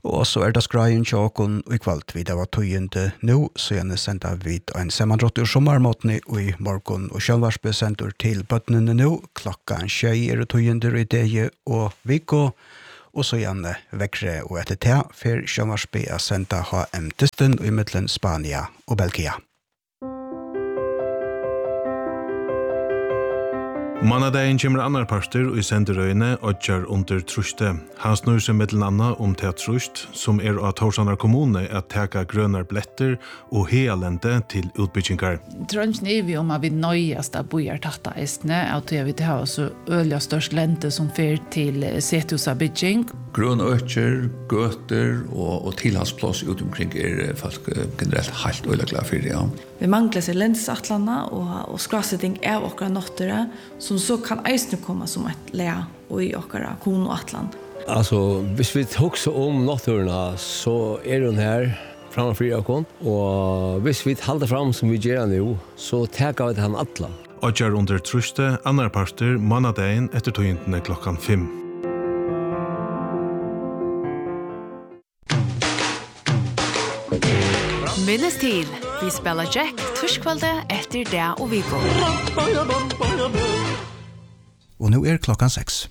Og så det skreien tjåkon og i kvalt vid av tøyende nå, så gjerne senda vid en sammandrott ur sommermåtene og i morgen og sjølvarspe sendur til bøttene nå, klokka 6 tøyende i deg og viko, og så gjerne vekre og etter te, for sjølvarspe senda HM-testen i middelen Spania og Belgia. Manadagen kommer andre parter og i senderøyene odjar under truste. Han snur seg med anna om trust, som av Torsanar kommune at teka grønnar bletter og healende til utbyggingar. Trønsen vi om at vi nøyast av bojar tatta eisne, at vi har så øyla størst lente som fer til setusa bygging. Grønøkjer, gøter og tilhalsplass ut omkring folk generelt helt øyla glad for det, ja. Vi mangler seg lensatlerne og skrasetting av okra nottere, som så kan eisne komme som et lea og i okra kon og atland. Altså, hvis vi husker om notterna, så hun her framfor okon, og hvis vi halder fram som vi gjør nå, så teker vi til han atla. Odjar under truste, andre parter, manadagen etter tøyentene klokkan 5. Minnes til, vi spelar Jack, torskvalde etter det og Vigo. Og nå klokkan 6.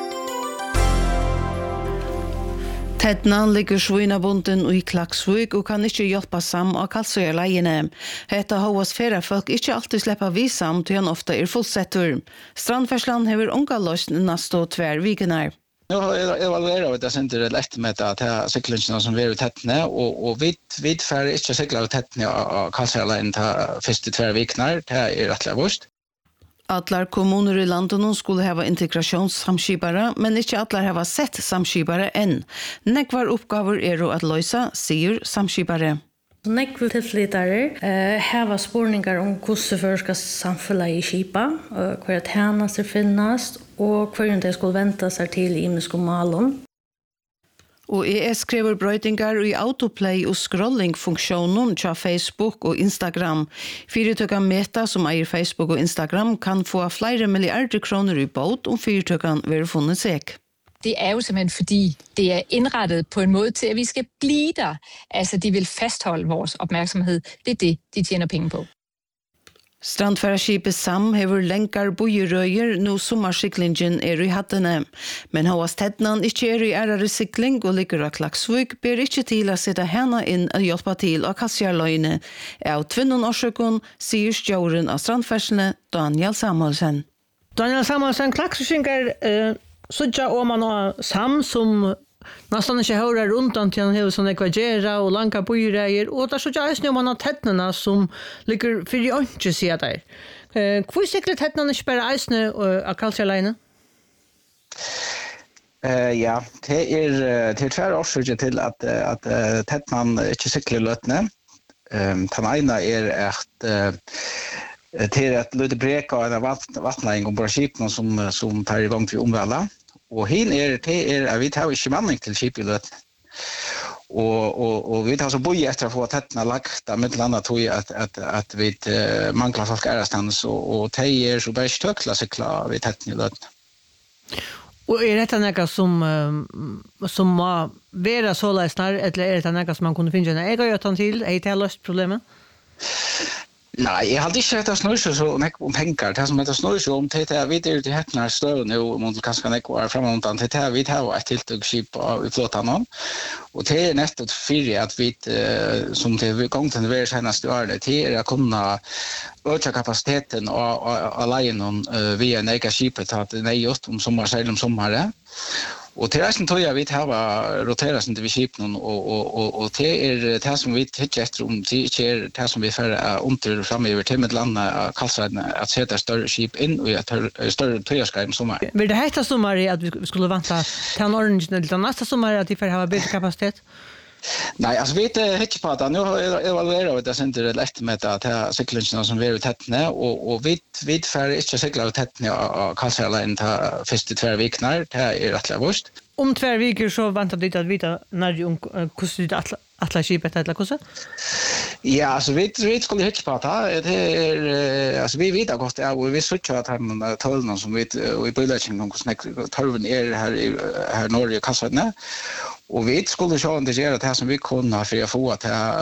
Tednan ligger svinabunden i Klaksvik og kan ikke hjelpe sam av kalsøyerleiene. Hetta hovas feriefolk ikke alltid slipper visam til han ofte fullsettur. Strandfersland hever unga løsn neste 2 vikenar. Nu evaluerar vi det senter lett med at syklingsene som vi i tettene, og vi får ikke sykler i tettene av kalsøyerleien til første 2 vikenar, det rettelig vårt. Atlar kommuner i landet skulle hava integrasjonssamskipare, men ikke atlar hava sett samskipare enn. Nekvar oppgaver at løysa, sier samskipare. Nekvar tilflytare hava spårningar om hvordan førska samfunnet i skipa, hver tjenester finnes, og hver det skulle vente seg til i muskomalen. Og skrever brøytingar i autoplay og scrolling-funksjonen til Facebook og Instagram. Fyrtøkene Meta, som eier Facebook og Instagram, kan få flere milliarder kroner i båt om fyrtøkene vil funnet seg. Det jo simpelthen fordi det indrettet på en måde til, at vi skal blive der. Altså, de vil fastholde vores opmærksomhed. Det det, de tjener penge på. Strandfærskipet Sam hever lenkar bojerøyer nå sommersyklingen i hattene. Men Håas Tednan ikke i ærere sykling og ligger av Klaksvik, ber ikke til å sette henne inn og hjelpe til av Kassjarløyene. Av tvinnen årsøkken sier stjåren av strandfærslene Daniel Samuelsen. Daniel Samuelsen, Klaksvikinger sudja om man har Sam som nästan inte höra runt om till han har såna kvargera och långa bojereier och där så jag snö man har tättna som ligger för de inte ser där. Hur säkert tättna inte bara isne och kalsjarleine? Ja, det 2 årsøker til at tettnan ikke sykler løtene. Den ene at til et lite brek av en vattnæring om bare skipene som tar i gang til omvalget. Og hin at vi tar ikke manning til skip i løtene. Og vi tar så boi etter å få tettene lagt av mitt landet tog at vi mangler folk ærestans, og de så bare ikke tøkla sykla vi tettene i løtene. Og dette noe som må være så løsner, eller dette noe som man kunne finne en egen til? Det løst problemet? Nei, jeg hadde ikke hette snurse så nekk om penger. Det som heter snurse om det vi til hettene støvende og mot kanskje nekk var fremontan til det vi tar et tiltøkskip i flåtan. Og det nettopp fyrir at vi som til gang til det seneste året til å kunne øke kapasiteten av leien via en egen skipet at det gjort om sommer, selv om sommeret. Og til resten tog jeg vi har roterat sin til skipen og det det som vi hittar efter om det ikke det som vi får under framöver til med landet kalsarene at sette større skip inn og et større tøyerskreim sommer. Vil det heta sommer at vi skulle vanta til en orange eller næsta sommer at de får ha bedre kapasitet? Nei, altså vi hittar på det. Nå evaluerer vi det senter lett med at syklingene som vi i tettene, og vi får ikke sykler i tettene av kalsarleien til første 2 vikenar. Det rettelig vårt. Om 2 veker så väntar de att vita när hvordan det atla skipet eller hvordan? Ja, altså vi skulle hitta på det. Altså vi vet godt og vi søker at han tøllen som vi i bøyløsningen hvordan tørven her Norge kasserne. Och vi skulle sjå integrera det som vi kunde för att få att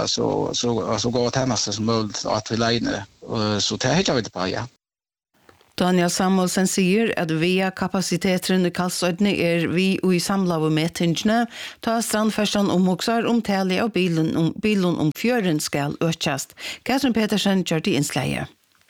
så gå tjänster som möjligt att vi lejne. Så det hittar vi på, ja. Daniel Samuelsen sier at via kapasiteten i Kalsøydene vi og i samlave med tingene, ta strandfersen omhoksar tale av bilen om fjøren skal økjast. Katrin Petersen gjør det innsleie.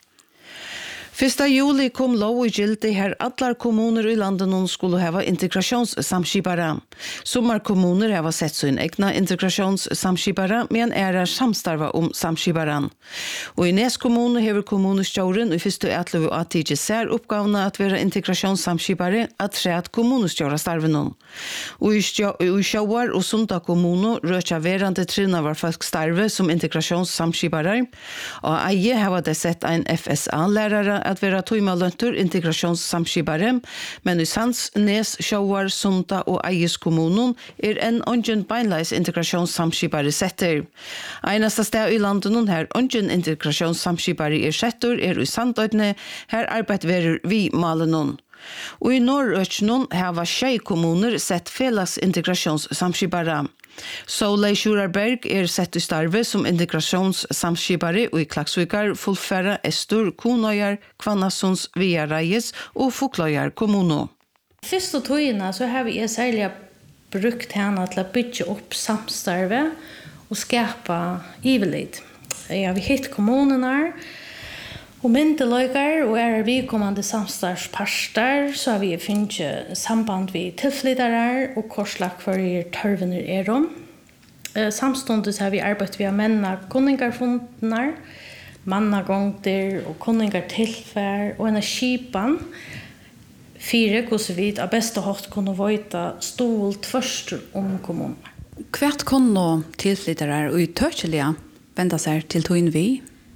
1. juli kom lov i gilde her allar kommuner i landet nun skulle hava integrasjonssamskipare. Sommar kommuner hava sett sin egna integrasjonssamskipare, men samstarva samskiparen. Og i Nes kommune hever kommunestjåren i 1. etlev at tidje ser oppgavene at være integrasjonssamskipare at treat kommunestjåra starven. Og i Sjåvar og Sunda kommune røtja verande trina var folk starve som integrasjonssamskipare, og eie hava det sett ein FSA-lærare at vera tøymaløntur integrasjonssamskipare, men i Sands, Nes, Sjåvar, Sunda og Eies kommunen en ungen beinleis integrasjonssamskipare setter. Einasta sted i landet her ungen integrasjonssamskipare setter i Sandøydene, her arbeid verer vi malenon. Og i Norrøtjenen hava 6 kommuner sett felles integrasjonssamskipare. Solei Sjurarberg sett i starve som integrasjonssamskipare og i Klaksvikar fullfæra Estur, Konøyar, Kvannasons, Viareies og Fukløyar kommuno. Først og togene så har vi særlig brukt henne til å bygge opp samstarve og skapa ivelid. Ja, vi hitt kommunen her, og myndeløyger og vi kommande samstarvsparster, så har vi finnet samband med tilflyttere og korslag for tørvener om. Samståndet har vi arbeidet via menna kunningarfundene, mannagångter og kunningartilfær og en skipan. 4 hvordan vi av beste hatt kunne vøyta stolt først om kommunen. Hvert kunne tilflyttere og tørkelige vende seg til togn vi?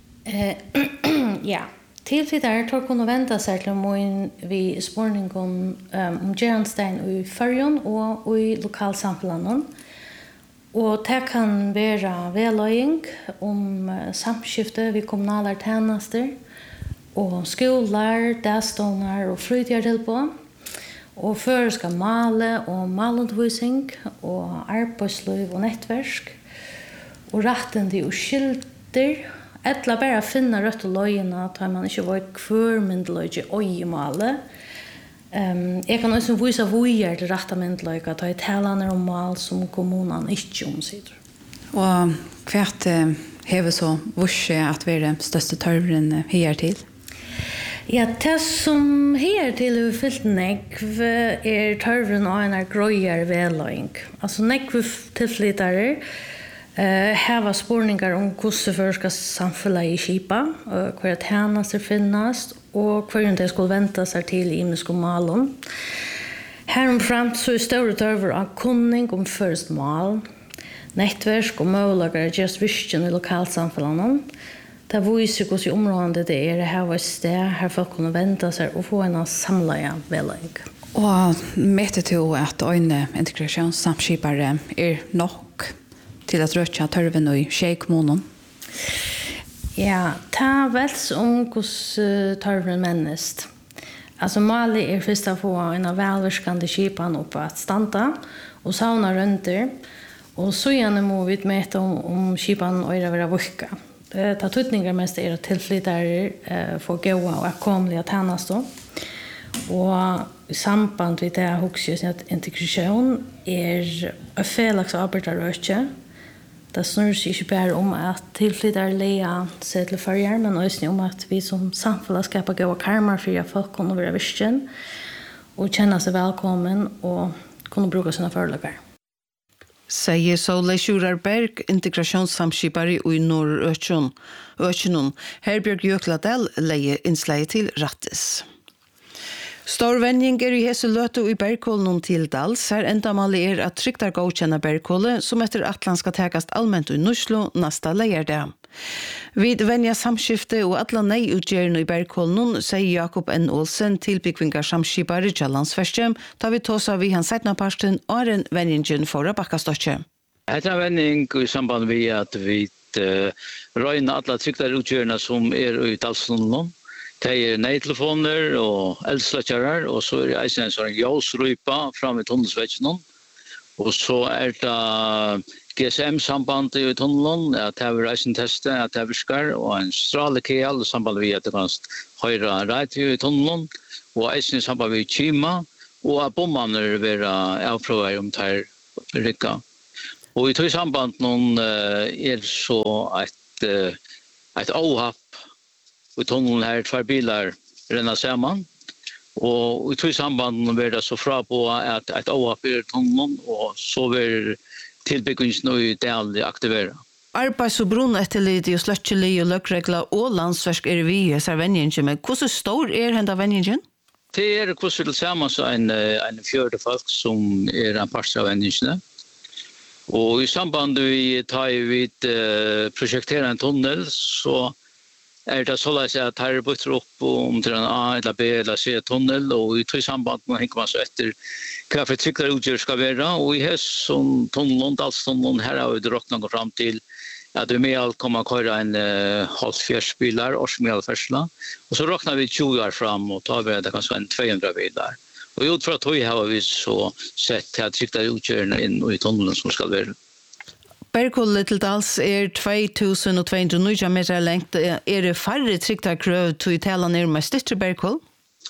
Ja, tilflyttere tar kunne vente seg til mån vi spårning om Gjeranstein i Førjon og i lokalsamfunnet. Og det kan være vedløying om samskifte ved kommunale tjenester og skoler, dagstående og flytjartilbå. Og før skal male og malundvisning og arbeidsliv og nettverk og retten til skilter. Etla bara finna rött och löjena tar man inte varit kvar myndlöjge och i male. Jag kan också visa vujar till rätta myndlöjga ta ett helaner om mal som kommunen inte omsider. Och kvart hever så vurse att vi är den största törvren här till? Ja, det som här till är fyllt nekv törvren och en gröjar vällöjning. Alltså nekv tillflytare hava spårningar om hvordan for skal samfunnet i Kipa, hva tjenester finnes, og hva det skulle vente seg til i Imisk og Malon. Heromframt så større tørver av kunning om først mal, nettverk og målager just visjen i lokalsamfunnet. Det viser hvordan i området det her var et sted her folk kunne vente seg og få en samlet velling. Og meter til at øyne integrasjonssamskipare nok til at røtja tørven og kommunen? Ja, ta vels om hvordan tørven mennest. Altså, Mali først å få en velvirkende skipan oppe at standa og sauna rønter, og så gjerne må vi møte om skipan og være vurka. Ta tøtninger mest at tilflyttere får gåa og akkomlige tjenester. Og i samband med det husker jeg at integrasjon en felags arbeiderrøtje. Det snurrer seg ikke bare om at tilflyttere leia seg til førjer, men også om at vi som samfunn skapar gåa karmar for at folk kunne være virkjen og kjenne seg velkommen og kunne bruke sine forelager. Sier Solei Sjurarberg, integrasjonssamskipare i Norrøtjenen. Herbjørg Jøkladel leier innslag til Rattes. Storvenning i Heseløte og i Bergkålen til Dals. Her endamalet at tryktar godkjenne Bergkålen, som etter Atlant skal tekast allment i Norslo nesta leier det. Vid venja samskifte og alla nei-utgjørende i Bergkålen, sier Jakob N. Olsen til byggvingar samskipare til landsverkjem, da vi tåsa vi hans setnaparsten og en venningen for å bakkastotje. Etter en venning i samband med at vi røyner alla tryktar utgjørende som i Dalslunden. Det nei-telefoner og eldsløtjærer, og så det en sånn jåsrypa fram i tunnelsvetsjen. Och så det GSM-samband i tunneln, att det är reisentester, att det viskar, och en stralekejal samband vid att det kan höra radio i tunneln, och eisen samband vid Kima, och att bommarna vara avprövar om det här rikka. Och i tog samband någon så ett avhapp i tunneln här, 2 bilar renna samman. Och i tog samband var det så fra på att ett avhapp i tunneln, och så var tilbyggingen nu daglig aktivera. Arbeids- og brunetterlid og sløttelig og løkregler og landsversk vi i venningen, men hvordan stor henda venningen? Det hvordan tillsammans en fjörde folk som en part av venningen. Och i samband vi tar vi projektera en tunnel så det så att här bygger upp om till en A eller B eller C tunnel, och i samband med hänger man så efter vad för cyklar utgör ska vara, och i höst som tunneln Dalstunneln här har vi råknat gå fram till att det med allt kommer köra en halvfjärsbilar och smelfärsla, och så råknar vi 20 år fram och tar vi det kanske en 200 bilar. Och ut för att vi har vi så sett att cyklar utgör in i tunneln som ska vara. Bergkollet till Dals 2200 meter längt. Det färre trycktarkröv till Italien med större bergkoll?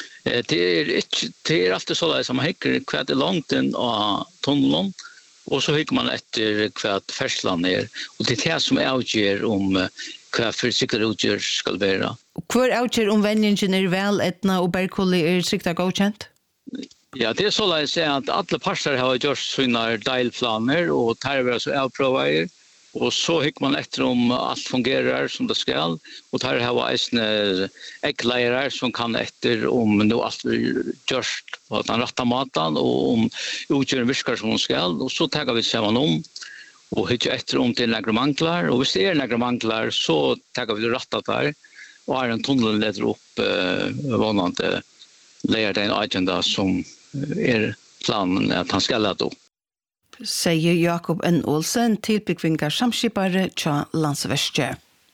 Det är alltid så att man häcker kvart långt in av tunneln, och så häcker man efter kvart färslan ner. Och det är det som avgör om kvart för cykelutgör ska vara. Hur avgör om vändningen är väl etna och bergkollet är trycktar godkänt? Ja, det är så att alla parter har gjort sina delplaner, och här är så avprövar, och så hickar man efter om allt fungerar som det ska, och här har vi ägglärar som kan efter om nu allt görs på den rätta maten, och om utgör viskar som det ska, och så tar vi samman om och hickar efter om till några manglar, och hvis det är några manglar så tar vi rätta där, och har en tunnel leder upp vanande lägger den agenda som planen att han ska leda upp. Säger Jakob N. Olsen, tilbyggvingar samskipare tja landsverste.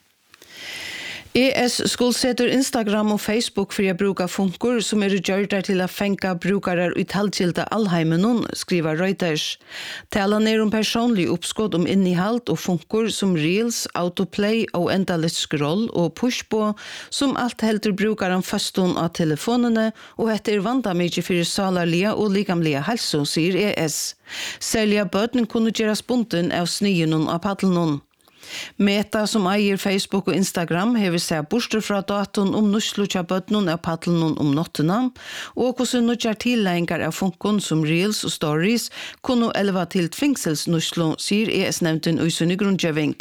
ES skolsetter Instagram og Facebook for å bruke funker som gjør der til å fenke brukere ut halvkilde allheimen, skriver Reuters. Tala ned om personlig oppskott om innehalt og funker som Reels, Autoplay og endelig scroll og pushbo, som alt helter brukeren førstånd av telefonene, og etter vandamidje for salarlige og likamlige helse, sier ES. Særlig bøten kunne gjøres bunten av snyen av paddelen. Meta som eier Facebook og Instagram hever seg borster fra datoen om nuslutja bøtnen av paddelen om nottena, og hvordan nutjar tillegger av funkon som Reels og Stories kunne elva til tvingselsnuslo, sier ES-nevnten og sunn i grunngjøving.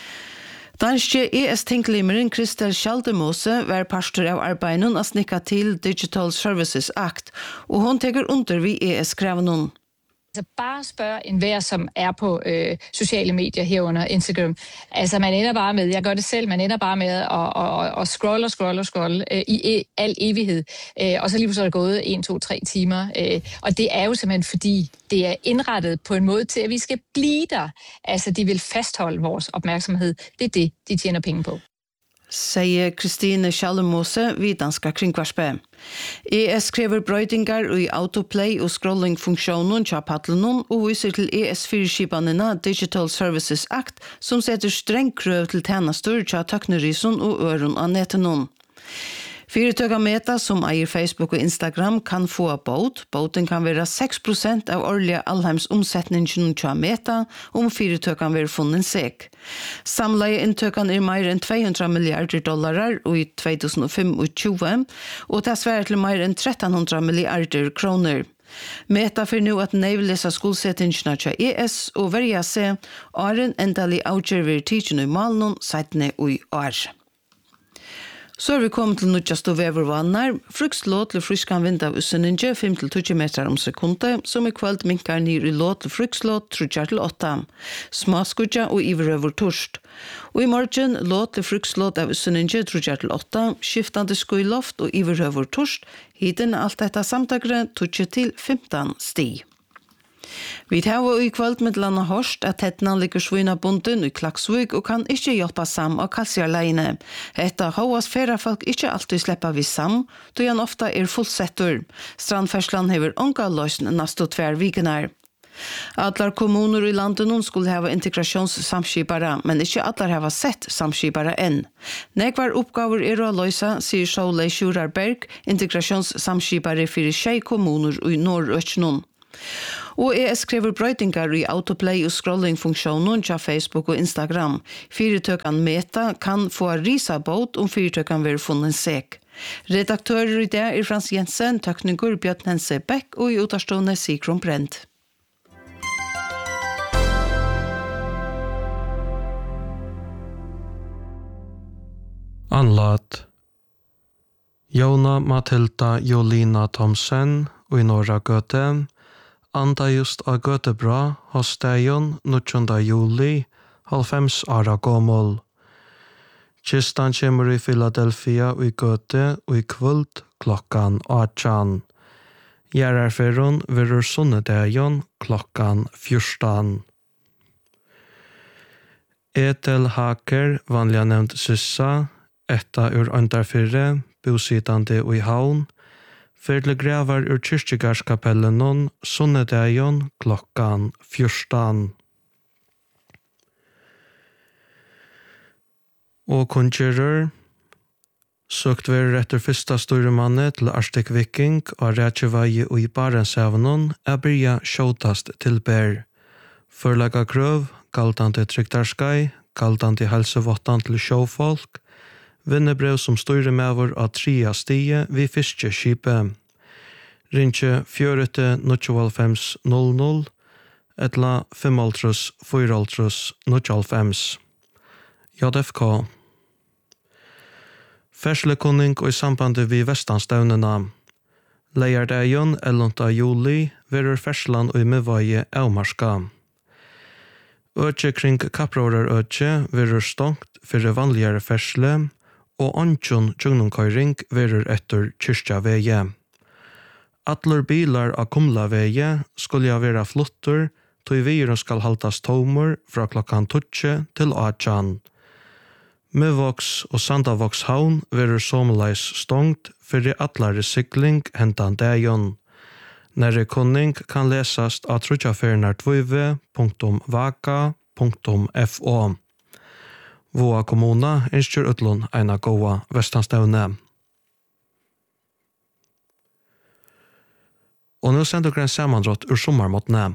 Danske ES-tinklimeren Kristel Schaldemose var pastor av arbeiden av snikka til Digital Services Act, og hun teker under vi ES-kravenen. Altså bare spørg enhver, som på sociale medier herunder Instagram. Altså man ender bare med, jeg gør det selv, man ender bare med at scrolle i al evighed. Og så lige pludselig er det gået 1, 2, 3 timer. Og det jo simpelthen fordi, det indrettet på en måde til, at vi skal blive der. Altså de vil fastholde vores opmærksomhed. Det det, de tjener penge på. Sier Kristine Schaldemose vid Danska Kringvarspe. ES krever brøydingar i autoplay og scrolling-funksjonen til paddelen og viser til ES-4-skipanene Digital Services Act som setter streng krøv til tjenester til tøknerisen og øren av nettenen. Fyretøka Meta som eier Facebook og Instagram kan få bot. Boten kan være 6% av årlige allheims omsetningen til Meta om fyretøkan vil funnet seg. Samleie inntøkan mer enn $200 milliarder i 2025, og det sværer til mer enn 1300 milliarder kroner. Meta for nå at nevlesa skolsettingene til ES og verja seg åren endelig avgjørver tidsen i malen 17. i år. Så vi kommet til nødjast og vevervannar. Frukslåt til fryskan vind av usseninje 5-20 meter om sekundet, som i kveld minkar nir i låt til frukslåt 3-8. Smaskudja og iverøver torst. Og i morgen låt til frukslåt av usseninje 3-8, skiftande skuiloft og iverøver torst, hiten alt dette samtakre 2-15 sti. Vi tar i kveld med landa hørst at hettene ligger svina bunden i Klaksvik og kan ikke hjelpe sam av kalsiarleine. Hetta hovas ferafolk ikke alltid sleppa vi sam, då han ofta fullsettur. Strandferslan hever onga løsn nasto 2 vikenar. Allar kommuner i landet nun skulle hava integrasjonssamskipare, men ikke allar hava sett samskipare enn. Nekvar oppgaver å løysa, sier Solei Sjurarberg, integrasjonssamskipare for 6 kommuner i Nord-Østnån. Og krever brøytingar i autoplay og scrolling-funksjonen til Facebook og Instagram. Fyrirtøkan Meta kan få risabot om fyrirtøkan vil funnet seg. Redaktører i det Frans Jensen, tekniker Bjørn Hense Beck og i utarstående Sigrun Brent. Anlat Jona Matilda Jolina Thomsen og i Norra Göte anda just av Götebra hos Stejon 19. juli 90 åra gammel. Kistan kommer i Philadelphia og i Göte og i kvöld klokkan 18. Gjerarferron verur sunnedagen klokkan 14. Etel Haker, vanliga nevnt Syssa, etta ur Andarfyrre, bosidande og i Havn, Ferdle gravar ur kyrkjegarskapellenon sunnedagen klokkan 14. Og kunngjører søkt ver etter fyrsta styrmanne til Arstek Viking og Rætjeveie og i Barentshavnen byrja skjåtast til bær. Førlaga krøv, galtande tryktarskai, galtande helsevottan til sjåfolk, vinnebrev som styremæver av 3 stie vid fiskeskipet. Rinche 4-95-00 etla 5-4-95 JFK. Ferslekunning og i samband vid Vestanstevnena. Leiardeion 11. juli verur ferslan og i Møvaie avmarska. Øtje kring kapprårar øtje verur stongt fyrir vanligare fersle og ansjon tjugnumkøyring verur etter kyrkjaveie. Atler bilar av Kumlaveie skulle vera flottur, tog viren skal haltas tomur fra klokkan 12 til 18. Møvoks og Sandavoks havn verur somleis stongt fyrir atlare sikling hentan dagen. Nærre kunning kan lesast av trutjafernar2v.vaka.fo. Våa kommuna innskjør utlån eina goa vestanstevne. Og nå sender dere en samandrått ur sommarmåttene.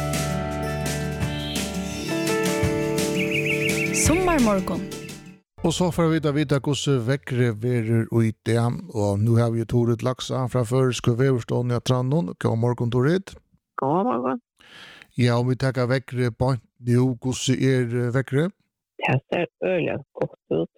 Sommarmorgon. Og så får vi da vite hvordan vekkere verer ut det. Og nå har vi Torit Laksa fra Føreske Veverstående av Trannon. God morgen, Torit. God morgen. Ja, om vi tenker vekkere på nå, hvordan vekkere? Det ser øyelig godt ut.